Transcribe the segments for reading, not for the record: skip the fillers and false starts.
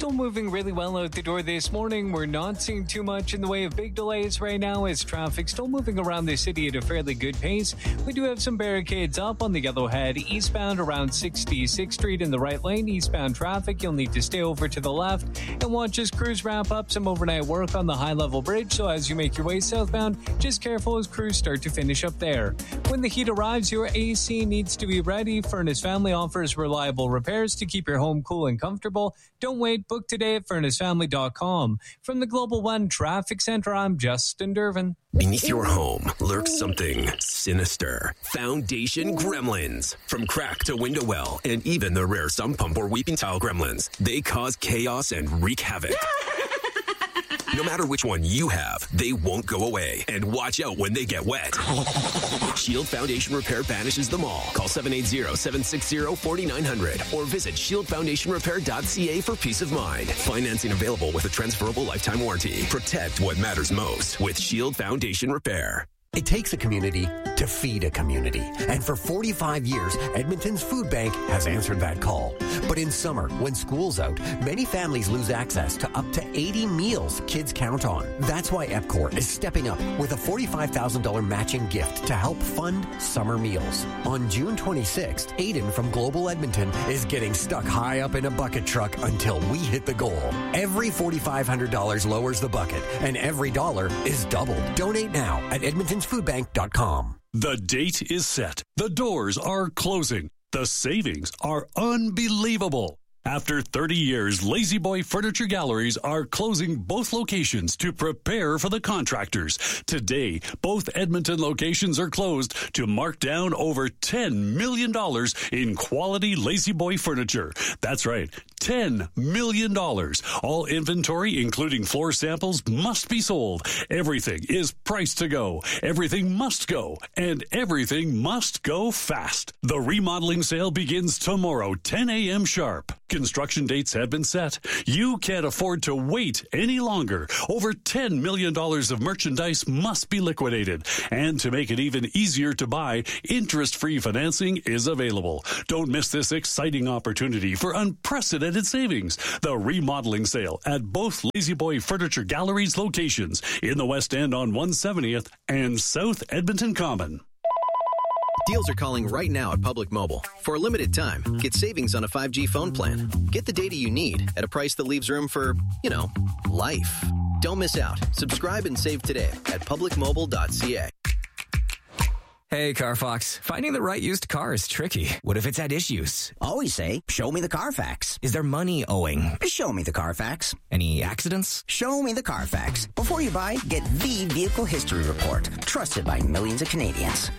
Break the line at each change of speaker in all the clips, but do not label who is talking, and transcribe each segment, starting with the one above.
still moving really well out the door this morning. We're not seeing too much in the way of big delays right now as traffic still moving around the city at a fairly good pace. We do have some barricades up on the Yellowhead eastbound around 66th Street in the right lane. Eastbound traffic, you'll need to stay over to the left and watch as crews wrap up some overnight work on the high-level bridge. So as you make your way southbound, just careful as crews start to finish up there. When the heat arrives, your AC needs to be ready. Furnace Family offers reliable repairs to keep your home cool and comfortable. Don't wait. Book today at furnacefamily.com. From the Global One Traffic Center, I'm Justin Dervin.
Beneath your home lurks something sinister. Foundation Gremlins. From crack to window well, and even the rare sump pump or weeping tile gremlins, they cause chaos and wreak havoc. No matter which one you have, they won't go away. And watch out when they get wet. Shield Foundation Repair banishes them all. Call 780-760-4900 or visit shieldfoundationrepair.ca for peace of mind. Financing available with a transferable lifetime warranty. Protect what matters most with Shield Foundation Repair.
It takes a community to feed a community. And for 45 years, Edmonton's Food Bank has answered that call. But in summer, when school's out, many families lose access to up to 80 meals kids count on. That's why EPCOR is stepping up with a $45,000 matching gift to help fund summer meals. On June 26th, Aiden from Global Edmonton is getting stuck high up in a bucket truck until we hit the goal. Every $4,500 lowers the bucket, and every dollar is doubled. Donate now at edmontonsfoodbank.com.
The date is set. The doors are closing. The savings are unbelievable. After 30 years, Lazy Boy Furniture Galleries are closing both locations to prepare for the contractors. Today, both Edmonton locations are closed to mark down over $10 million in quality Lazy Boy furniture. That's right, $10 million. All inventory, including floor samples, must be sold. Everything is priced to go. Everything must go. And everything must go fast. The remodeling sale begins tomorrow, 10 a.m. sharp. Construction dates have been set. You can't afford to wait any longer. Over $10 million of merchandise must be liquidated. And to make it even easier to buy, interest-free financing is available. Don't miss this exciting opportunity for unprecedented savings. The remodeling sale at both Lazy Boy Furniture Galleries locations in the West End on 170th and South Edmonton Common.
Deals are calling right now at Public Mobile. For a limited time, get savings on a 5G phone plan. Get the data you need at a price that leaves room for, life. Don't miss out. Subscribe and save today at publicmobile.ca.
Hey, Carfox. Finding the right used car is tricky. What if it's had issues?
Always say, show me the Carfax.
Is there money owing?
Show me the Carfax.
Any accidents?
Show me the Carfax. Before you buy, get the Vehicle History Report. Trusted by millions of Canadians.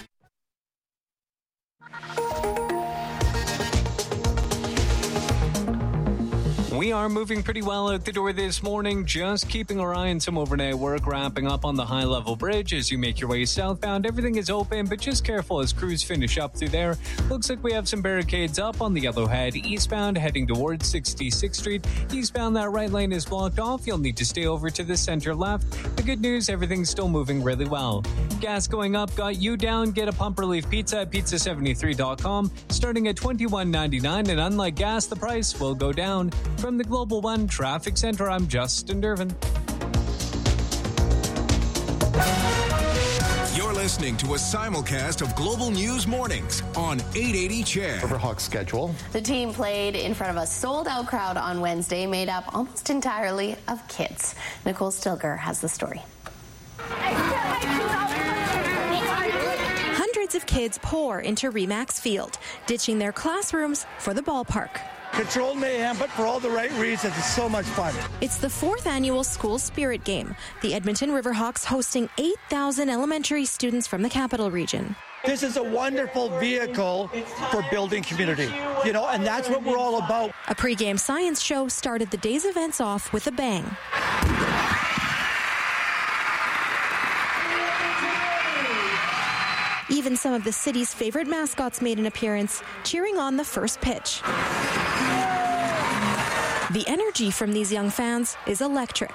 We are moving pretty well out the door this morning, just keeping our eye on some overnight work wrapping up on the high-level bridge as you make your way southbound. Everything is open, but just careful as crews finish up through there. Looks like we have some barricades up on the Yellowhead eastbound, heading towards 66th Street. Eastbound, that right lane is blocked off. You'll need to stay over to the center left. The good news, everything's still moving really well. Gas going up got you down. Get a pump relief pizza at pizza73.com, starting at $21.99, and unlike gas, the price will go down. From the Global One Traffic Center, I'm Justin Dervin.
You're listening to a simulcast of Global News Mornings on 880 CHED.
Riverhawks schedule.
The team played in front of a sold-out crowd on Wednesday, made up almost entirely of kids. Nicole Stilger has the story.
Hundreds of kids pour into Remax Field, ditching their classrooms for the ballpark.
Controlled mayhem, but for all the right reasons. It's so much fun.
It's the 4th annual School Spirit Game. The Edmonton Riverhawks hosting 8,000 elementary students from the capital region.
This is a wonderful vehicle for building community, and that's what we're all about.
A pre-game science show started the day's events off with a bang. Even some of the city's favorite mascots made an appearance, cheering on the first pitch. The energy from these young fans is electric.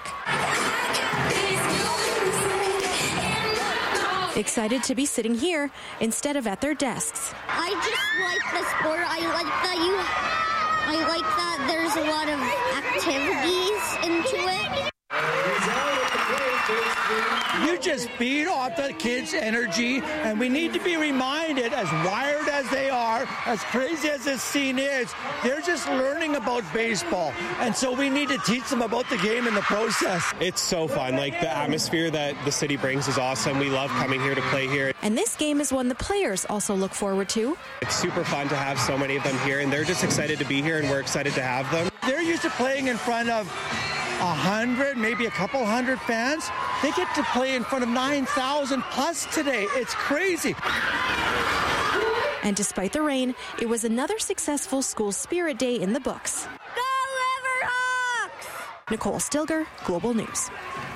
Excited to be sitting here instead of at their desks.
I just like the sport. I like that
I like that there's a lot of activities into it.
You just feed off the kids' energy, and we need to be reminded, as wired as they are, as crazy as this scene is, they're just learning about baseball. And so we need to teach them about the game in the process.
It's so fun. Like, the atmosphere that the city brings is awesome. We love coming here to play here.
And this game is one the players also look forward to.
It's super fun to have so many of them here, and they're just excited to be here, and we're excited to have them.
They're used to playing in front of 100, maybe a couple hundred fans. They get to play in front of 9,000 plus today. It's crazy.
And despite the rain, it was another successful school spirit day in the books.
Go Riverhawks!
Nicole Stilger, Global News.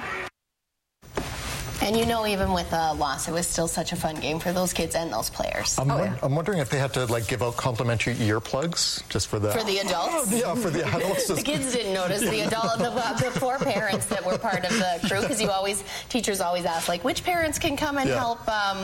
And even with a loss, it was still such a fun game for those kids and those players.
I'm wondering if they had to give out complimentary earplugs just for the...
For the adults?
Yeah, for the adults.
The kids didn't notice. The four parents that were part of the crew, because teachers always ask, which parents can come and help...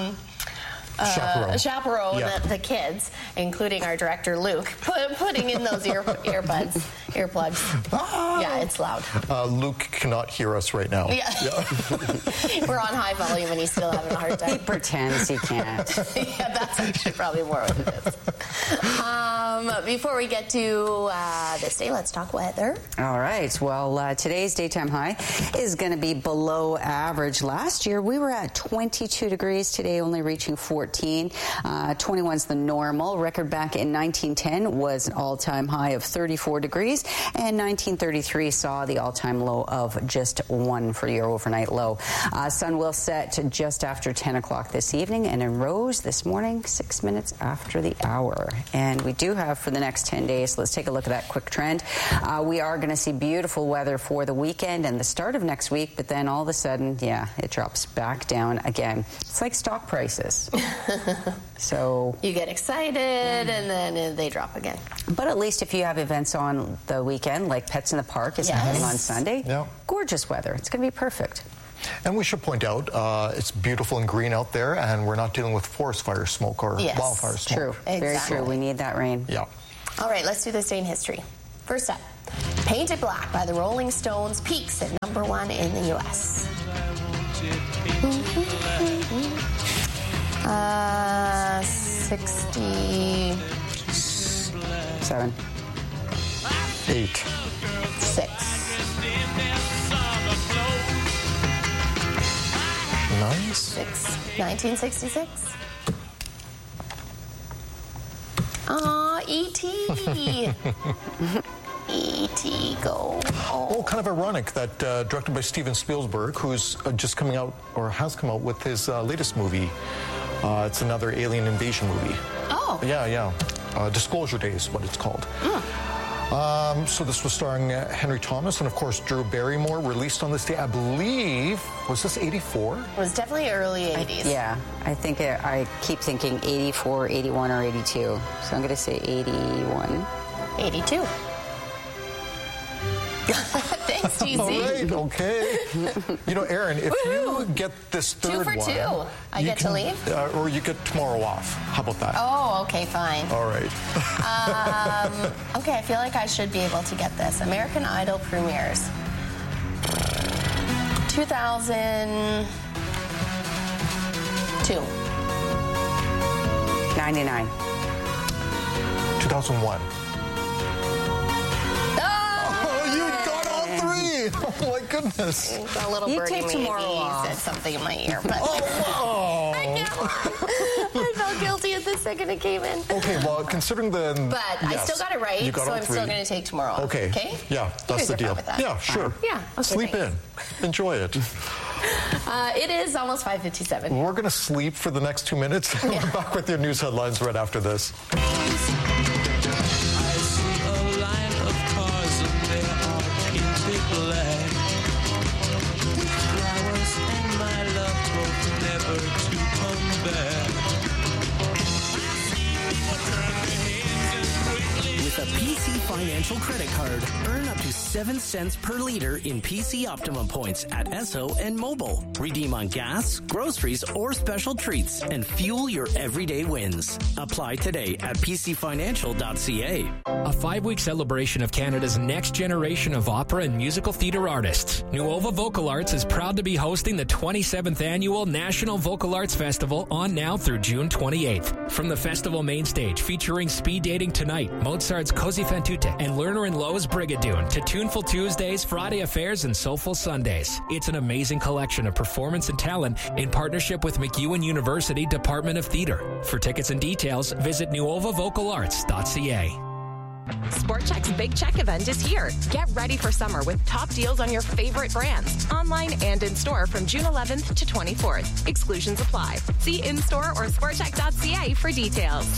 chaperone the kids, including our director Luke, putting in those earplugs. Yeah, it's loud.
Luke cannot hear us right now.
Yeah. We're on high volume and he's still having a hard time.
He pretends he can't.
Yeah, that's actually probably more what it is. Before we get to this day, let's talk weather.
All right. Well, today's daytime high is going to be below average. Last year, we were at 22 degrees. Today, only reaching 14. 21's the normal. Record back in 1910 was an all-time high of 34 degrees, and 1933 saw the all-time low of just 1 for your overnight low. Sun will set just after 10 o'clock this evening and in rose this morning 6 minutes after the hour. And we do have for the next 10 days, let's take a look at that quick trend. We are going to see beautiful weather for the weekend and the start of next week, but then all of a sudden, it drops back down again. It's like stock prices. So
you get excited and then they drop again.
But at least if you have events on the weekend, like Pets in the Park is happening on Sunday, gorgeous weather. It's going to be perfect.
And we should point out, it's beautiful and green out there, and we're not dealing with forest fire smoke or wildfire smoke.
True. Exactly. Very true. We need that rain.
Yeah.
All right, let's do this day in history. First up, Painted Black by the Rolling Stones peaks at #1 in the U.S.
67.
8.
6.
9.
6. 1966. Aw, E.T. E.T. go.
Oh, kind of ironic that directed by Steven Spielberg, who's just coming out, or has come out with his latest movie. It's another alien invasion movie.
Oh.
Yeah. Disclosure Day is what it's called. So this was starring Henry Thomas and, of course, Drew Barrymore, released on this day, I believe, was this 84?
It was definitely early 80s.
I think I keep thinking 84, 81, or 82. So I'm going to say 81.
82. Thanks, TC.
All right, okay. Aaron, if you get this third one... 2 for 2.
I get to leave?
Or you get tomorrow off. How about that?
Oh, okay, fine.
All right.
Okay, I feel like I should be able to get this. American Idol premieres. 2002.
99.
2001. Oh my goodness!
A little birdie maybe said something in my ear, but I felt guilty at the second it came in.
Okay, well, considering the
I still got it right, so I'm still going to take tomorrow off.
Okay.
Yeah,
that's the deal.
Yeah,
sure.
Yeah. Okay,
sleep in, enjoy it.
It is almost 5:57.
We're going to sleep for the next 2 minutes. We're back with your news headlines right after this.
With a PC Financial Credit
credit card, earn up to 7 cents per liter in PC Optimum points at Esso and Mobile. Redeem on gas, groceries, or special treats and fuel your everyday wins. Apply today at pcfinancial.ca.
A 5-week celebration of Canada's next generation of opera and musical theatre artists. Nuova Vocal Arts is proud to be hosting the 27th annual National Vocal Arts Festival on now through June 28th. From the festival main stage featuring Speed Dating Tonight, Mozart's Così fan tutte, and Lerner and Lowe's Brigadoon, to Tuneful Tuesdays, Friday Affairs, and Soulful Sundays. It's an amazing collection of performance and talent in partnership with MacEwan University Department of Theatre. For tickets and details, visit nuovavocalarts.ca.
Sport Chek's Big Check event is here. Get ready for summer with top deals on your favorite brands, online and in-store from June 11th to 24th. Exclusions apply. See in-store or sportchek.ca for details.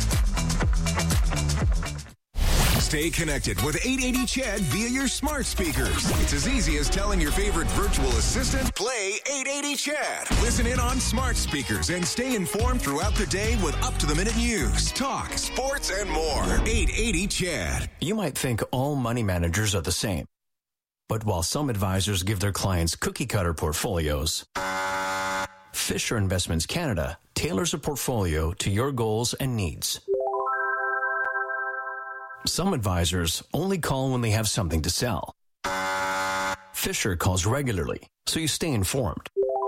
Stay connected with 880 CHED via your smart speakers. It's as easy as telling your favorite virtual assistant, play 880 CHED. Listen in on smart speakers and stay informed throughout the day with up-to-the-minute news, talk, sports, and more. 880 CHED.
You might think all money managers are the same. But while some advisors give their clients cookie-cutter portfolios, Fisher Investments Canada tailors a portfolio to your goals and needs. Some advisors only call when they have something to sell. Fisher calls regularly, so you stay informed.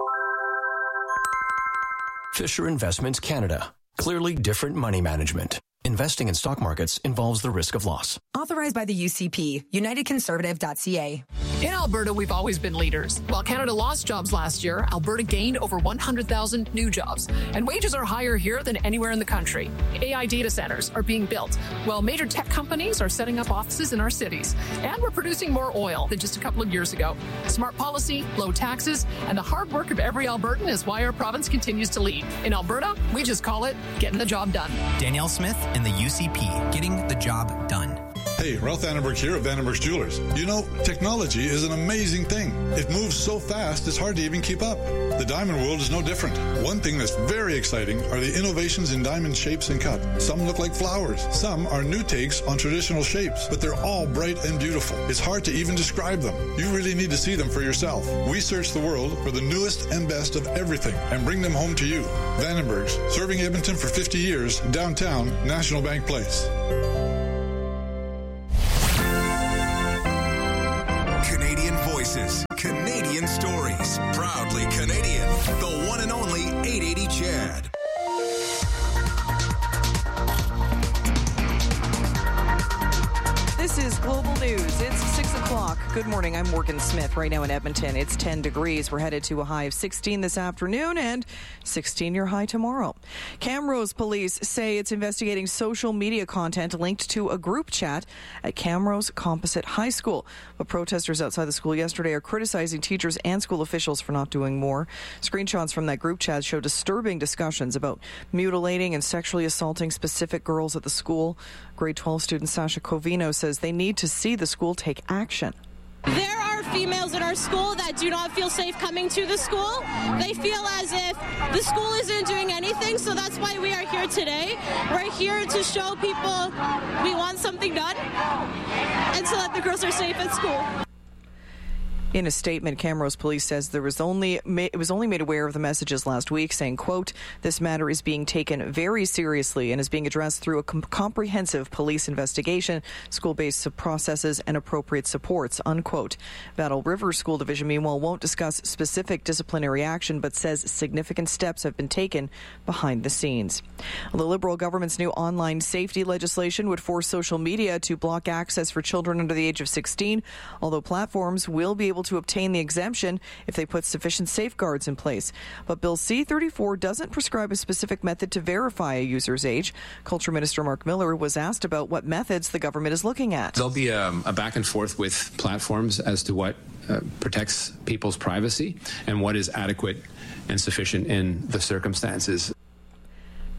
Fisher Investments Canada. Clearly different money management. Investing in stock markets involves the risk of loss.
Authorized by the UCP, UnitedConservative.ca.
In Alberta, we've always been leaders. While Canada lost jobs last year, Alberta gained over 100,000 new jobs. And wages are higher here than anywhere in the country. AI data centers are being built, while major tech companies are setting up offices in our cities. And we're producing more oil than just a couple of years ago. Smart policy, low taxes, and the hard work of every Albertan is why our province continues to lead. In Alberta, we just call it getting the job done.
Danielle Smith and the UCP, getting the job done.
Hey, Ralph Vandenberg here of Vandenberg's Jewelers. You know, technology is an amazing thing. It moves so fast, it's hard to even keep up. The diamond world is no different. One thing that's very exciting are the innovations in diamond shapes and cut. Some look like flowers. Some are new takes on traditional shapes, but they're all bright and beautiful. It's hard to even describe them. You really need to see them for yourself. We search the world for the newest and best of everything and bring them home to you. Vandenberg's, serving Edmonton for 50 years, downtown, National Bank Place.
Canadian voices, Canadian stories, proudly Canadian. The one and only 880 CHED.
This is Global News. It's 6 o'clock. Good morning. I'm Morgan Smith. Right now in Edmonton, it's 10 degrees. We're headed to a high of 16 this afternoon and 16 your high tomorrow. Camrose police say it's investigating social media content linked to a group chat at Camrose Composite High School. But protesters outside the school yesterday are criticizing teachers and school officials for not doing more. Screenshots from that group chat show disturbing discussions about mutilating and sexually assaulting specific girls at the school. Grade 12 student Sasha Covino says they need to see the school take action.
There are females in our school that do not feel safe coming to the school. They feel as if the school isn't doing anything, so that's why we are here today. We're here to show people we want something done and so that the girls are safe at school.
In a statement, Camrose Police says it was only made aware of the messages last week, saying, quote, "This matter is being taken very seriously and is being addressed through a comprehensive police investigation, school-based processes, and appropriate supports," unquote. Battle River School Division, meanwhile, won't discuss specific disciplinary action, but says significant steps have been taken behind the scenes. The Liberal government's new online safety legislation would force social media to block access for children under the age of 16, although platforms will be able to obtain the exemption if they put sufficient safeguards in place. But Bill C-34 doesn't prescribe a specific method to verify a user's age. Culture Minister Mark Miller was asked about what methods the government is looking at.
There'll be a back and forth with platforms as to what protects people's privacy and what is adequate and sufficient in the circumstances.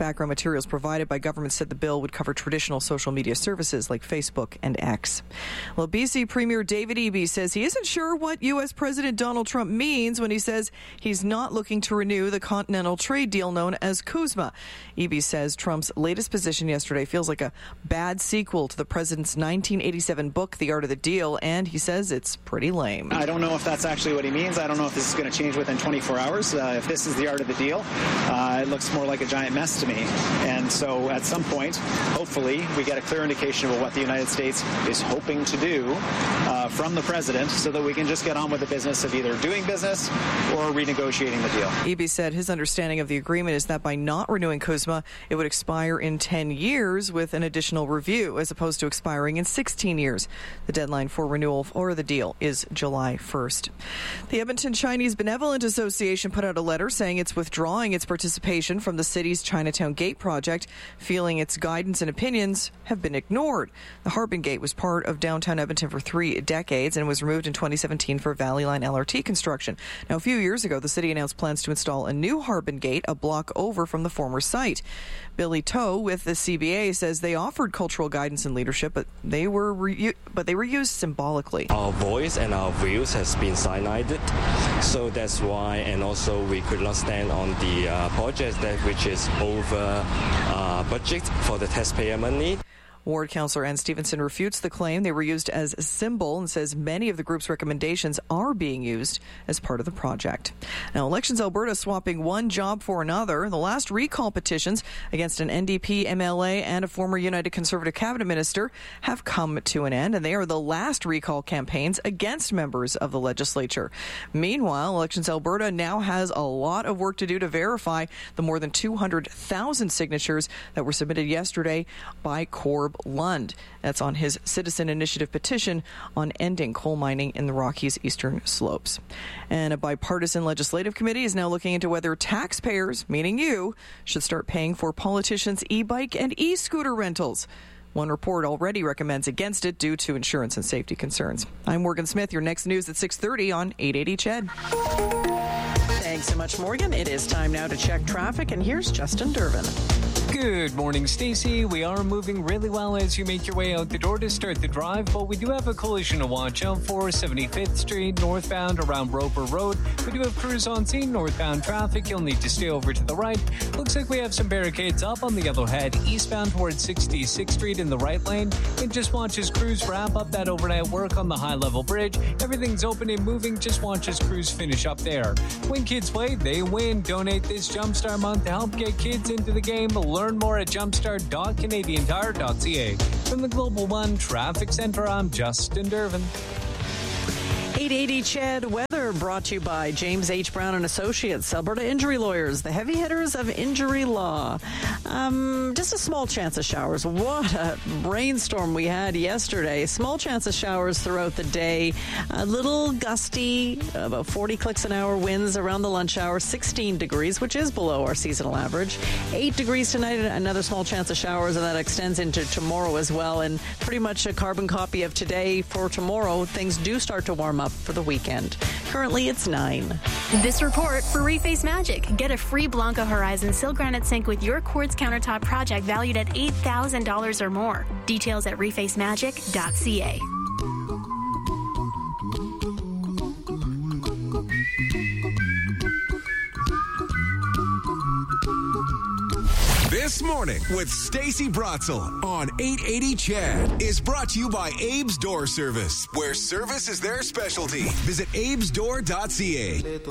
background materials provided by government said the bill would cover traditional social media services like Facebook and X. Well, BC Premier David Eby says he isn't sure what U.S. President Donald Trump means when he says he's not looking to renew the continental trade deal known as CUSMA. Eby says Trump's latest position yesterday feels like a bad sequel to the president's 1987 book, The Art of the Deal, and he says it's pretty lame.
I don't know if that's actually what he means. I don't know if this is going to change within 24 hours. If this is the art of the deal, it looks more like a giant mess to me. And so at some point, hopefully, we get a clear indication of what the United States is hoping to do from the president so that we can just get on with the business of either doing business or renegotiating the deal.
Eby said his understanding of the agreement is that by not renewing CUSMA, it would expire in 10 years with an additional review as opposed to expiring in 16 years. The deadline for renewal or the deal is July 1st. The Edmonton Chinese Benevolent Association put out a letter saying it's withdrawing its participation from the city's Chinatown Gate project, feeling its guidance and opinions have been ignored. The Harbin Gate was part of downtown Edmonton for 3 decades and was removed in 2017 for Valley Line LRT construction. Now, a few years ago, the city announced plans to install a new Harbin Gate a block over from the former site. Billy Toe with the CBA says they offered cultural guidance and leadership, but they were used symbolically.
Our voice and our views has been sidelined, so that's why, and also we could not stand on the project which is over budget for the taxpayer money.
Ward Councillor Ann Stevenson refutes the claim they were used as a symbol and says many of the group's recommendations are being used as part of the project. Now, Elections Alberta swapping one job for another. The last recall petitions against an NDP MLA and a former United Conservative cabinet minister have come to an end, and they are the last recall campaigns against members of the legislature. Meanwhile, Elections Alberta now has a lot of work to do to verify the more than 200,000 signatures that were submitted yesterday by Corb Lund. That's on his citizen initiative petition on ending coal mining in the Rockies Eastern Slopes. And a bipartisan legislative committee is now looking into whether taxpayers, meaning you, should start paying for politicians' e-bike and e-scooter rentals. One report already recommends against it due to insurance and safety concerns. I'm Morgan Smith. Your next news at 6:30 on 880 CHED.
Thanks so much, Morgan. It is time now to check traffic, and here's Justin Durbin.
Good morning, Stacey. We are moving really well as you make your way out the door to start the drive, but we do have a collision to watch out for 75th Street northbound around Roper Road. We do have crews on scene, northbound traffic. You'll need to stay over to the right. Looks like we have some barricades up on the Yellowhead eastbound towards 66th Street in the right lane. And just watch as crews wrap up that overnight work on the high-level bridge. Everything's open and moving. Just watch as crews finish up there. When kids play, they win. Donate this Jumpstart month to help get kids into the game. Learn more at jumpstart.canadiantire.ca. From the Global One Traffic Center, I'm Justin Durbin.
880 CHED weather brought to you by James H. Brown and Associates, Alberta Injury Lawyers, the heavy hitters of injury law. Just a small chance of showers. What a rainstorm we had yesterday. Small chance of showers throughout the day. A little gusty, about 40 clicks an hour winds around the lunch hour. 16 degrees, which is below our seasonal average. 8 degrees tonight, another small chance of showers, and that extends into tomorrow as well. And pretty much a carbon copy of today for tomorrow. Things do start to warm up for the weekend. Currently, it's 9.
This report for Reface Magic. Get a free Blanca Horizon Sil Granite Sink with your quartz countertop project valued at $8,000 or more. Details at refacemagic.ca.
This Morning with Stacey Bratzel on 880 CHED is brought to you by Abe's Door Service, where service is their specialty. Visit abesdoor.ca.